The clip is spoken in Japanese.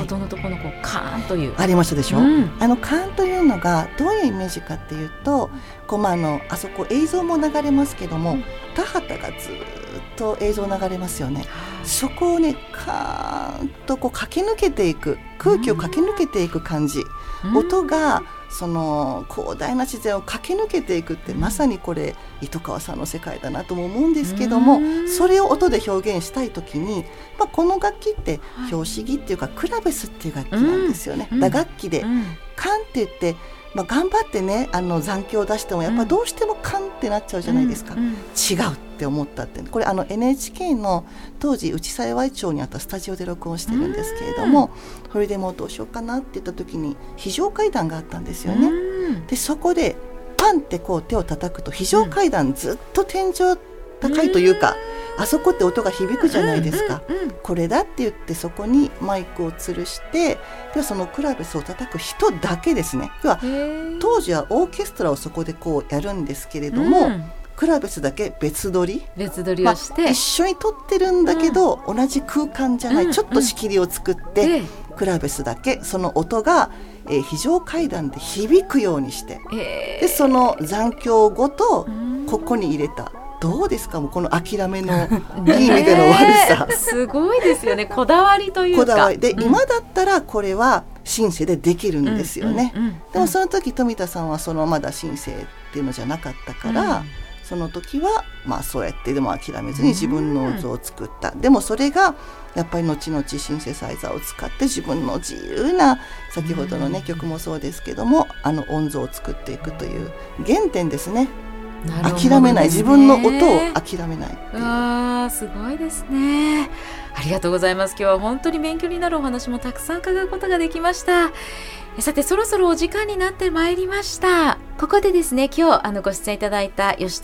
音のところのこうカーンというありましたでしょ、 うん、 カーンというのがどういうイメージかっていうとこう、あそこ映像も流れますけども、田畑がずっと映像流れますよね。そこをねカーンとこう駆け抜けていく、空気を駆け抜けていく感じ、音がその広大な自然を駆け抜けていくって、まさにこれ糸川さんの世界だなとも思うんですけども、それを音で表現したいときに、この楽器って拍子木っていうかクラベスっていう楽器なんですよね、打楽器で、カンって言って、頑張ってね残響を出してもやっぱどうしてもカンってなっちゃうじゃないですか、違うって思ったって、これNHK の当時内幸町にあったスタジオで録音してるんですけれども、それでもうどうしようかなって言った時に非常階段があったんですよね。でそこでパンってこう手を叩くと非常階段ずっと天井高いというか、あそこって音が響くじゃないですか、これだって言ってそこにマイクを吊るして、ではそのクラベスを叩く人だけですね。では当時はオーケストラをそこでこうやるんですけれども、クラベスだけ別撮りをして、 一緒に撮ってるんだけど、同じ空間じゃない、ちょっと仕切りを作って、クラベスだけその音が、非常階段で響くようにして、でその残響ごとここに入れた。どうですか、もうこの諦めのいい意味での悪さすごいですよね。こだわりというか、 こだわりで、今だったらこれはシンセでできるんですよね、でもその時富田さんはまだシンセっていうのじゃなかったから、その時はそうやってでも諦めずに自分の音を作った、でもそれがやっぱり後々シンセサイザーを使って自分の自由な、先ほどのね曲もそうですけども音像を作っていくという原点ですね。諦めない、自分の音を諦めないっていう。 すごいですね。ありがとうございます。今日は本当に勉強になるお話もたくさん伺うことができました。さてそろそろお時間になってまいりました。ここでですね、今日ご出演いただいた吉